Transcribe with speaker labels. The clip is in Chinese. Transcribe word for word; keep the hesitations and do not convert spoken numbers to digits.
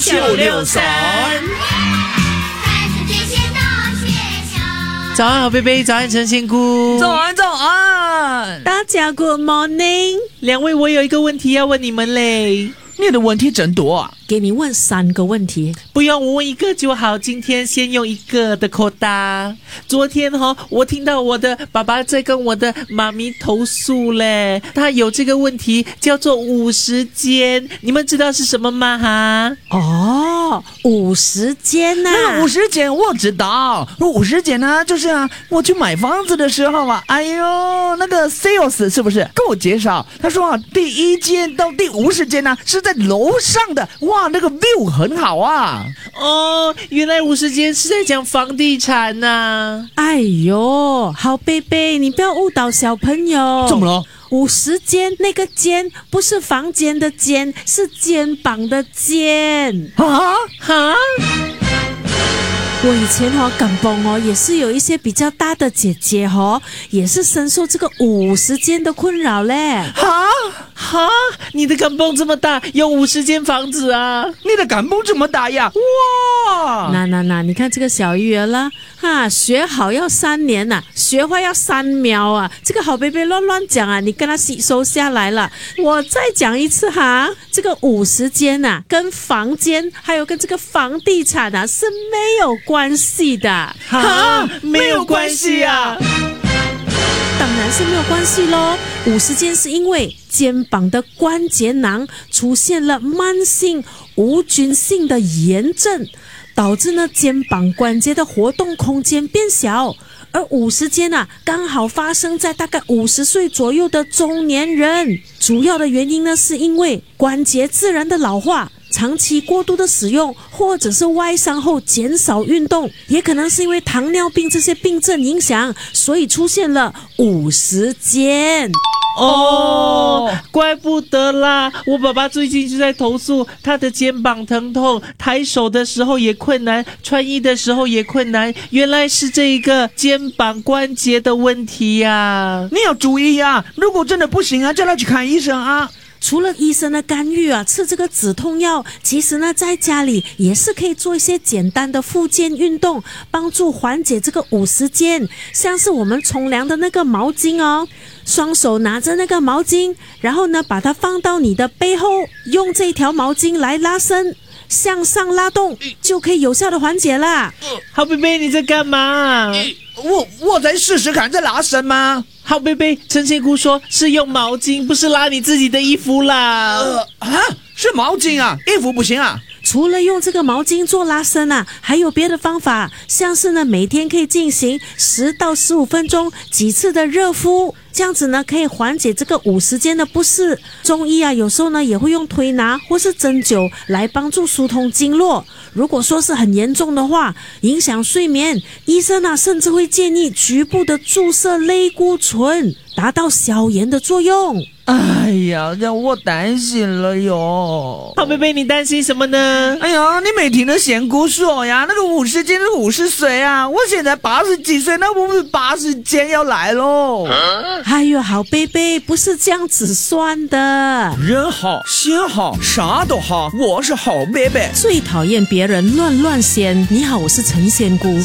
Speaker 1: 九六三。早安，好贝贝，早安，陈仙姑，
Speaker 2: 早安，早安，
Speaker 3: 大家 Good morning。
Speaker 1: 两位，我有一个问题要问你们嘞。
Speaker 2: 你的问题真多啊！
Speaker 3: 给你问三个问题，
Speaker 1: 不用，我问一个就好。今天先用一个的扣打。昨天哈、哦，我听到我的爸爸在跟我的妈咪投诉嘞，他有这个问题叫做五十肩，你们知道是什么吗？哈？
Speaker 3: 哦，五十肩呐、啊，
Speaker 2: 那个五十肩我知道，五十肩呢，就是啊，我去买房子的时候啊，哎呦，那个 sales 是不是跟我介绍，他说啊，第一间到第五十间呢是在楼上的，哇，那个 view 很好啊。
Speaker 1: 哦，原来五十肩是在讲房地产呐、啊。
Speaker 3: 哎呦，好贝贝，你不要误导小朋友。
Speaker 2: 怎么了？
Speaker 3: 五十肩那个肩不是房间的肩，是肩膀的肩
Speaker 2: 啊
Speaker 1: 哈。
Speaker 3: 我以前哦，感崩哦，也是有一些比较大的姐姐哦，也是深受这个五十肩的困扰嘞。
Speaker 1: 哈哈，你的感崩这么大，有五十间房子啊？
Speaker 2: 你的感崩这么大呀？哇！
Speaker 3: 那那那，你看这个小鱼儿啦，哈，学好要三年呐、啊，学坏要三秒啊！这个好贝贝乱乱讲啊，你跟他吸收下来了。我再讲一次哈，这个五十间呐，跟房间还有跟这个房地产啊是没有关系的。
Speaker 1: 哈，没有关系啊。
Speaker 3: 当然是没有关系咯。五十肩是因为肩膀的关节囊出现了慢性无菌性的炎症，导致呢肩膀关节的活动空间变小。而五十肩啊，刚好发生在大概五十岁左右的中年人。主要的原因呢，是因为关节自然的老化，长期过度的使用，或者是外伤后减少运动，也可能是因为糖尿病这些病症影响，所以出现了五十肩。
Speaker 1: 哦，怪不得啦！我爸爸最近就在投诉他的肩膀疼痛，抬手的时候也困难，穿衣的时候也困难，原来是这个肩膀关节的问题呀、啊！
Speaker 2: 你要注意啊！如果真的不行啊，叫他去看医生啊！
Speaker 3: 除了医生的干预啊，吃这个止痛药，其实呢，在家里也是可以做一些简单的复健运动，帮助缓解这个五十肩。像是我们冲凉的那个毛巾哦，双手拿着那个毛巾，然后呢，把它放到你的背后，用这条毛巾来拉伸，向上拉动，就可以有效的缓解啦。
Speaker 1: 好贝贝，你在干嘛？
Speaker 2: 我我再试试看，再拉伸吗？
Speaker 1: 好贝贝，陈仙姑说是用毛巾，不是拉你自己的衣服啦。
Speaker 2: 呃啊，是毛巾啊，衣服不行啊。
Speaker 3: 除了用这个毛巾做拉伸啊，还有别的方法，像是呢每天可以进行十到十五分钟几次的热敷，这样子呢可以缓解这个五十肩的不适。中医啊有时候呢也会用推拿或是针灸来帮助疏通经络。如果说是很严重的话，影响睡眠，医生啊甚至会建议局部的注射类固醇，达到消炎的作用。
Speaker 2: 哎呀，让我担心了哟。
Speaker 1: 好贝贝，你担心什么呢？
Speaker 2: 哎呀，你没听那仙姑说呀？那个五十肩是五十岁啊，我现在八十几岁，那不是八十肩要来喽？
Speaker 3: 哎呦，好贝贝，不是这样子算的。
Speaker 2: 人好心好啥都好，我是好贝贝。
Speaker 3: 最讨厌别人乱乱仙。你好，我是陈仙姑。